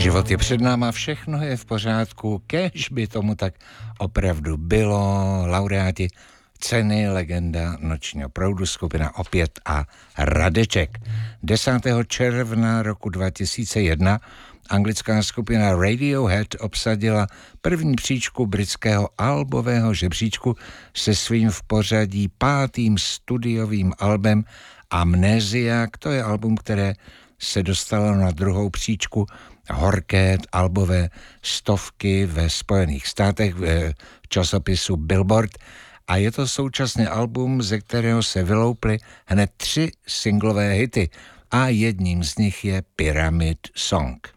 Život je před náma, všechno je v pořádku, kéž by tomu tak opravdu bylo. Laureáti ceny Legenda nočního proudu, skupina Opět a Radeček. 10. června roku 2001 anglická skupina Radiohead obsadila první příčku britského albového žebříčku se svým v pořadí 5. studiovým albem Amnesiak. To je album, které se dostalo na druhou příčku horké albové stovky ve Spojených státech v časopisu Billboard a je to současně album, ze kterého se vylouply hned 3 singlové hity a jedním z nich je Pyramid Song.